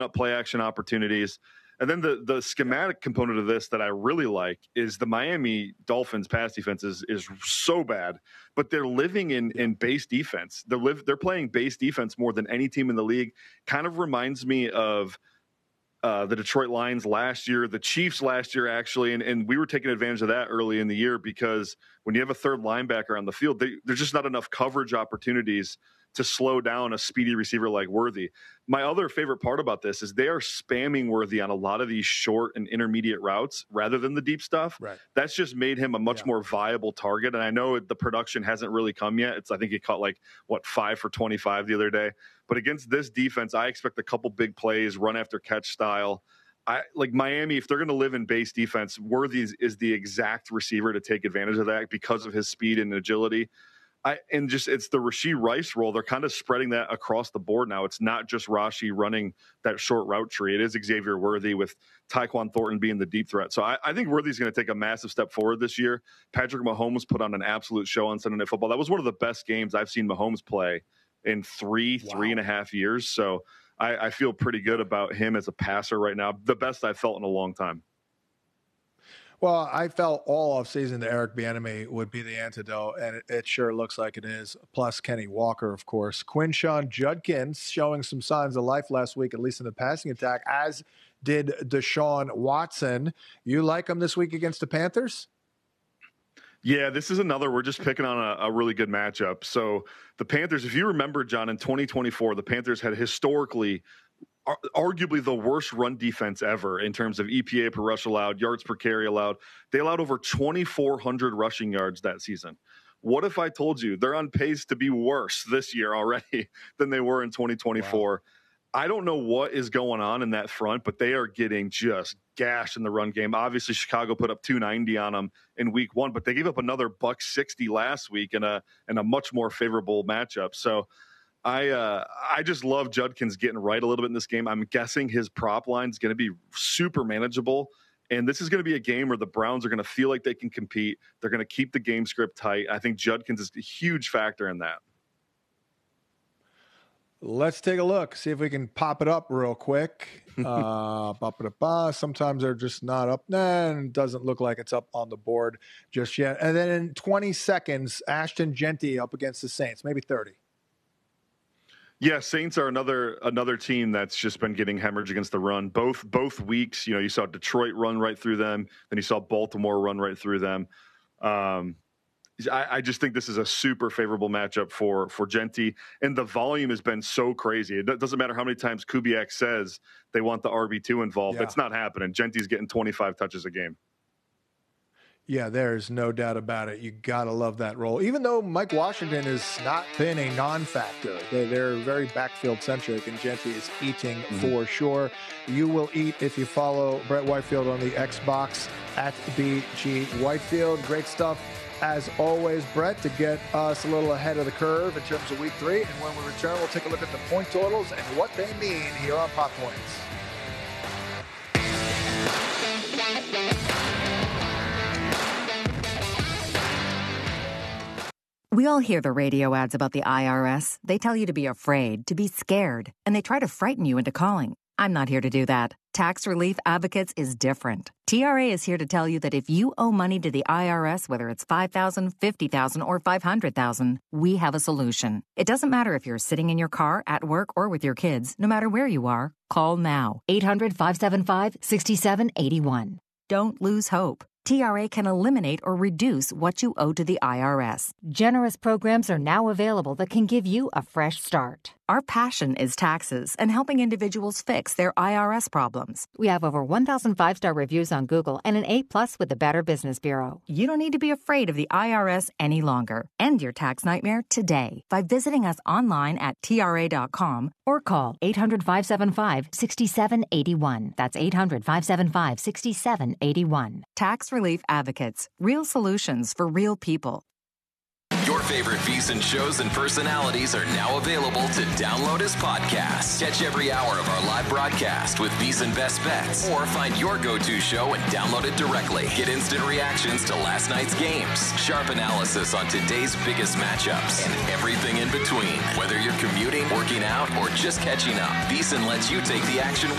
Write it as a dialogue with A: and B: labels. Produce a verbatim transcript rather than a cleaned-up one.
A: up play action opportunities. And then the the schematic component of this that I really like is the Miami Dolphins pass defense is, is so bad, but they're living in, in base defense. They're live they're playing base defense more than any team in the league. Kind of reminds me of uh, the Detroit Lions last year, the Chiefs last year, actually, and, and we were taking advantage of that early in the year because when you have a third linebacker on the field, they, there's just not enough coverage opportunities to slow down a speedy receiver like Worthy. My other favorite part about this is they are spamming Worthy on a lot of these short and intermediate routes rather than the deep stuff.
B: Right.
A: That's just made him a much yeah. more viable target. And I know the production hasn't really come yet. It's I think he caught like, what, five for twenty-five the other day. But against this defense, I expect a couple big plays, run after catch style. I like Miami, if they're going to live in base defense, Worthy is, is the exact receiver to take advantage of that because of his speed and agility. I, and just it's the Rashee Rice role. They're kind of spreading that across the board now. It's not just Rashee running that short route tree. It is Xavier Worthy with Tyquan Thornton being the deep threat. So I, I think Worthy's going to take a massive step forward this year. Patrick Mahomes put on an absolute show on Sunday Night Football. That was one of the best games I've seen Mahomes play in three, wow. three and a half years. So I, I feel pretty good about him as a passer right now. The best I've felt in a long time.
B: Well, I felt all offseason that Eric Bieniemy would be the antidote, and it, it sure looks like it is. Plus Kenny Walker, of course. Quinshon Judkins showing some signs of life last week, at least in the passing attack, as did Deshaun Watson. You like him this week against the Panthers?
A: Yeah, this is another. We're just picking on a, a really good matchup. So the Panthers, if you remember, John, in twenty twenty-four, the Panthers had historically arguably the worst run defense ever in terms of E P A per rush allowed, yards per carry allowed. They allowed over twenty-four hundred rushing yards that season. What if I told you they're on pace to be worse this year already than they were in twenty twenty-four? Wow. I don't know what is going on in that front, but they are getting just gashed in the run game. Obviously, Chicago put up two ninety on them in week one, but they gave up another buck sixty last week in a in a much more favorable matchup. So I uh, I just love Judkins getting right a little bit in this game. I'm guessing his prop line is going to be super manageable, and this is going to be a game where the Browns are going to feel like they can compete. They're going to keep the game script tight. I think Judkins is a huge factor in that.
B: Let's take a look, see if we can pop it up real quick. uh, ba-ba-da-ba. Sometimes they're just not up. Nah, and it doesn't look like it's up on the board just yet. And then in twenty seconds, Ashton Jeanty up against the Saints, maybe thirty.
A: Yeah, Saints are another another team that's just been getting hemorrhage against the run. Both both weeks, you know, you saw Detroit run right through them, then you saw Baltimore run right through them. Um, I, I just think this is a super favorable matchup for for Jeanty, and the volume has been so crazy. It doesn't matter how many times Kubiak says they want the R B two involved. Yeah. It's not happening. Jeanty's getting twenty-five touches a game.
B: Yeah, there's no doubt about it. You got to love that role. Even though Mike Washington has not been a non-factor. They're, they're very backfield-centric, and Jeanty is eating mm-hmm. for sure. You will eat if you follow Brett Whitefield on the Xbox at B G Whitefield. Great stuff, as always, Brett, to get us a little ahead of the curve in terms of week three. And when we return, we'll take a look at the point totals and what they mean here on Pop Points.
C: We all hear the radio ads about the I R S. They tell you to be afraid, to be scared, and they try to frighten you into calling. I'm not here to do that. Tax Relief Advocates is different. T R A is here to tell you that if you owe money to the I R S, whether it's five thousand dollars, fifty thousand dollars, or five hundred thousand dollars, we have a solution. It doesn't matter if you're sitting in your car, at work, or with your kids. No matter where you are, call now. eight hundred, five seven five, six seven eight one. Don't lose hope. T R A can eliminate or reduce what you owe to the I R S. Generous programs are now available that can give you a fresh start. Our passion is taxes and helping individuals fix their I R S problems. We have over one thousand five-star reviews on Google and an A plus with the Better Business Bureau. You don't need to be afraid of the I R S any longer. End your tax nightmare today by visiting us online at T R A dot com or call eight hundred, five seven five, six seven eight one. That's eight hundred, five seven five, six seven eight one. Tax Relief Advocates. Real solutions for real people.
D: Your favorite VSiN shows and personalities are now available to download as podcasts. Catch every hour of our live broadcast with VSiN Best Bets, or find your go-to show and download it directly. Get instant reactions to last night's games, sharp analysis on today's biggest matchups, and everything in between. Whether you're commuting, working out, or just catching up, VSiN lets you take the action